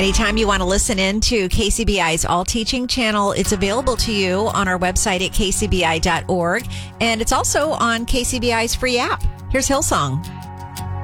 Anytime you want to listen in to KCBI's All Teaching channel, it's available to you on our website at kcbi.org. And it's also on KCBI's free app. Here's Hillsong.